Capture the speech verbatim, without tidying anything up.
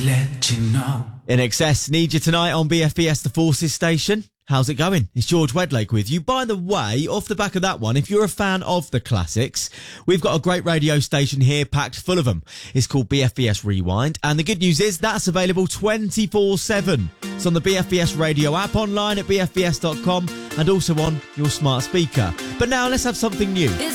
let you know. In Excess, need you tonight on B F B S The Forces station. How's it going? It's George Wedlake with you. By the way, off the back of that one, if you're a fan of the classics, we've got a great radio station here packed full of them. It's called B F B S Rewind, and the good news is that's available twenty-four seven. It's on the B F B S radio app, online at b f b s dot com, and also on your smart speaker. But now let's have something new.